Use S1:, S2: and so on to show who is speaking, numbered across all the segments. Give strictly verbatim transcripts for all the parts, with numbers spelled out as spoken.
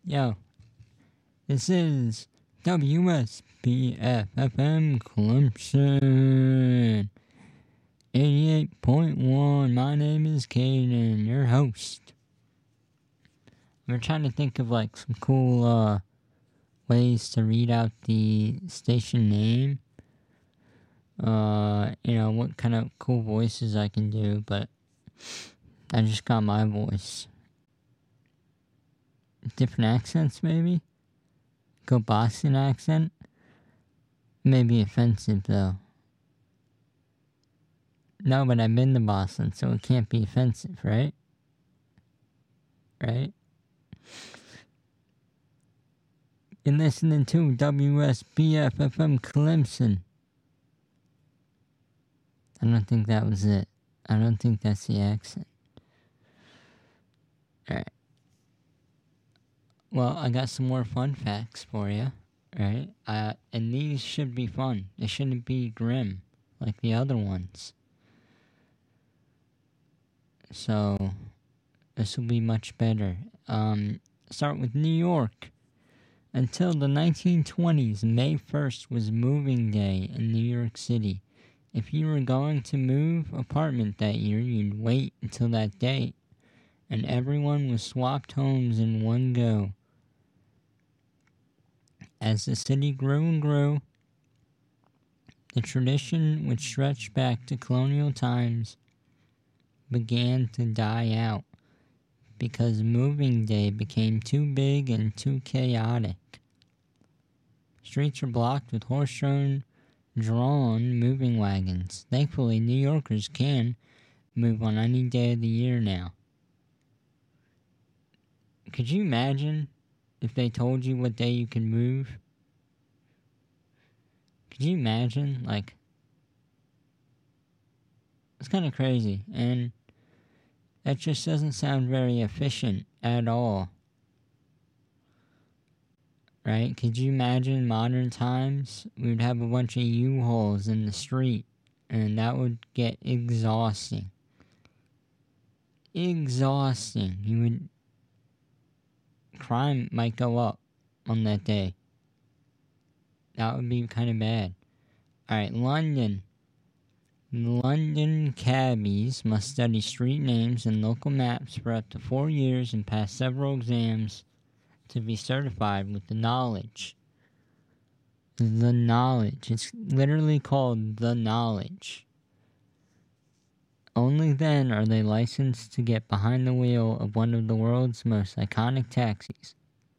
S1: Yo, this is W S B F F M Clemson eighty-eight point one. My name is Caden, your host. We're trying to think of like some cool uh, ways to read out the station name. Uh, you know, what kind of cool voices I can do, but I just got my voice. Different accents, maybe? Go Boston accent? Maybe offensive, though. No, but I've been to Boston, so it can't be offensive, right? Right? You're listening to W S B F F M Clemson. I don't think that was it. I don't think that's the accent. Alright. Well, I got some more fun facts for you, right? Uh, and these should be fun. They shouldn't be grim like the other ones. So, this will be much better. Um, start with New York. Until the nineteen twenties, May first was moving day in New York City. If you were going to move apartment that year, you'd wait until that date, and everyone was swapped homes in one go. As the city grew and grew, the tradition, which stretched back to colonial times, began to die out because moving day became too big and too chaotic. Streets were blocked with horse-drawn drawn moving wagons. Thankfully, New Yorkers can move on any day of the year now. Could you imagine if they told you what day you can move? Could you imagine? Like, it's kind of crazy, and that just doesn't sound very efficient at all. Right? Could you imagine modern times? We would have a bunch of U-Hauls in the street, and that would get exhausting. Exhausting. You would... Crime might go up on that day. That would be kind of bad. Alright, London. London cabbies must study street names and local maps for up to four years and pass several exams to be certified with the knowledge. The knowledge. It's literally called the knowledge. Only then are they licensed to get behind the wheel of one of the world's most iconic taxis.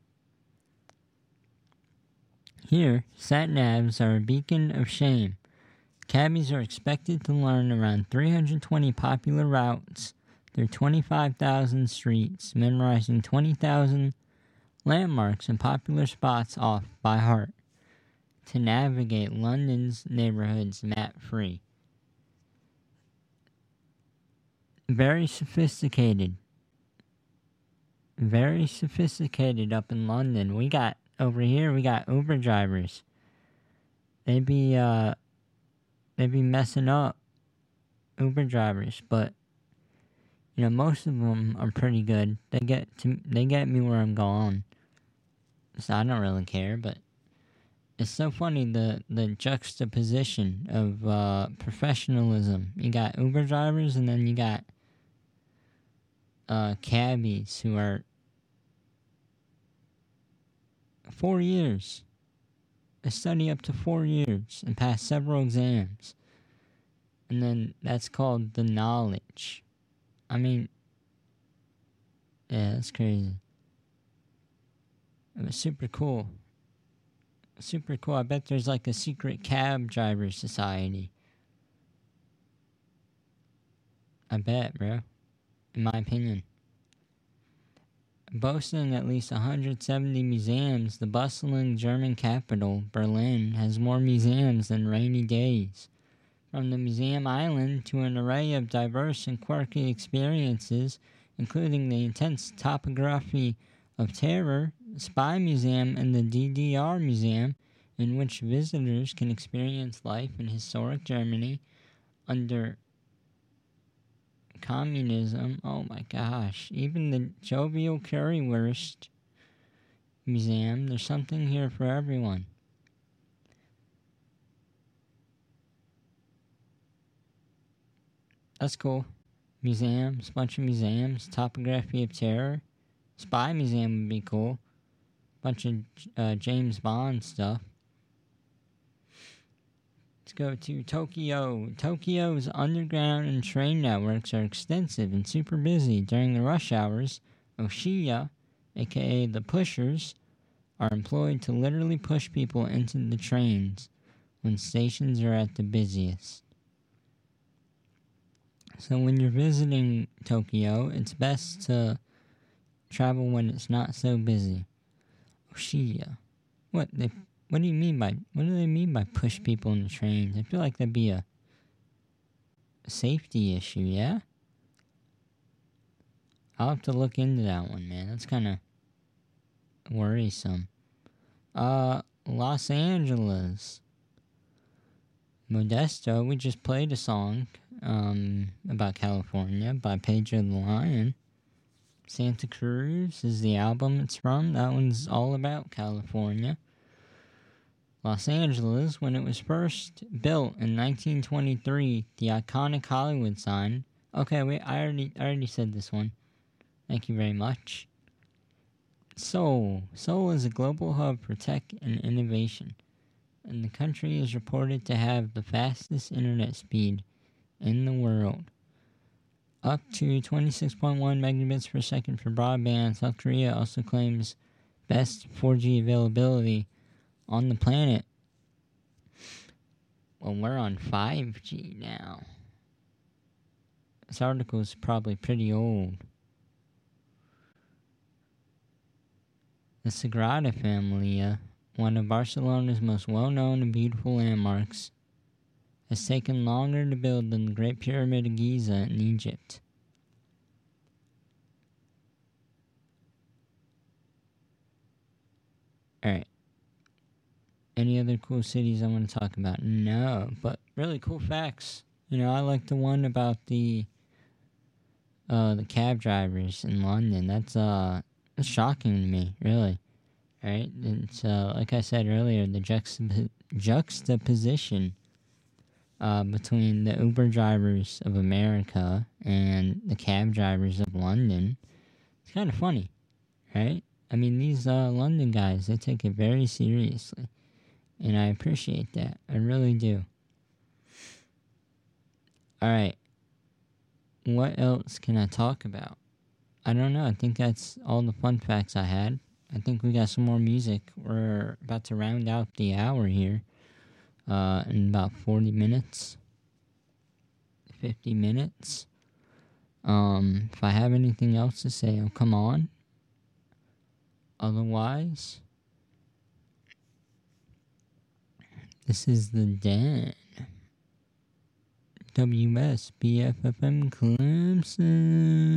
S1: Here, sat-navs are a beacon of shame. Cabbies are expected to learn around three hundred twenty popular routes through twenty-five thousand streets, memorizing twenty thousand landmarks and popular spots off by heart to navigate London's neighborhoods map-free. Very sophisticated. Very sophisticated up in London. We got, over here, we got Uber drivers. They be, uh, they be messing up, Uber drivers, but, you know, most of them are pretty good. They get to, they get me where I'm going. So I don't really care, but it's so funny, the, the juxtaposition of, uh, professionalism. You got Uber drivers, and then you got, uh, cabbies who are four years. They study up to four years and pass several exams. And then that's called the knowledge. I mean, yeah, that's crazy. It was super cool. Super cool. I bet there's like a secret cab driver society. I bet, bro. In my opinion. Boasting at least one hundred seventy museums, the bustling German capital, Berlin, has more museums than rainy days. From the Museum Island to an array of diverse and quirky experiences, including the intense topography of terror, Spy Museum, and the D D R Museum, in which visitors can experience life in historic Germany under communism. Oh my gosh. Even the jovial currywurst museum. There's something here for everyone. That's cool. Museums, bunch of museums, topography of terror. Spy museum would be cool. Bunch of uh, James Bond stuff. Let's go to Tokyo. Tokyo's underground and train networks are extensive and super busy. During the rush hours, Oshiya, aka the pushers, are employed to literally push people into the trains when stations are at the busiest. So when you're visiting Tokyo, it's best to travel when it's not so busy. Oshiya. What? They, what do you mean by, what do they mean by push people in the trains? I feel like that'd be a safety issue, yeah? I'll have to look into that one, man. That's kind of worrisome. Uh, Los Angeles. Modesto, we just played a song um, about California by Pedro the Lion. Santa Cruz is the album it's from. That one's all about California. Los Angeles, when it was first built in nineteen twenty-three, the iconic Hollywood sign. Okay, wait, I already, I already said this one. Thank you very much. Seoul. Seoul is a global hub for tech and innovation, and the country is reported to have the fastest internet speed in the world. Up to twenty-six point one megabits per second for broadband. South Korea also claims best four G availability on the planet. Well, we're on five G now. This article is probably pretty old. The Sagrada Familia, one of Barcelona's most well-known and beautiful landmarks, has taken longer to build than the Great Pyramid of Giza in Egypt. Alright. Any other cool cities I want to talk about? No, but really cool facts. You know, I like the one about the uh, the cab drivers in London. That's uh, that's shocking to me, really. Right? It's uh, like I said earlier, the juxtap- juxtaposition uh, between the Uber drivers of America and the cab drivers of London. It's kind of funny, right? I mean, these uh, London guys, they take it very seriously. And I appreciate that. I really do. Alright. What else can I talk about? I don't know. I think that's all the fun facts I had. I think we got some more music. We're about to round out the hour here. Uh, in about forty minutes. fifty minutes. Um, if I have anything else to say, I'll come on. Otherwise, this is the Den. W S B F F M Clemson.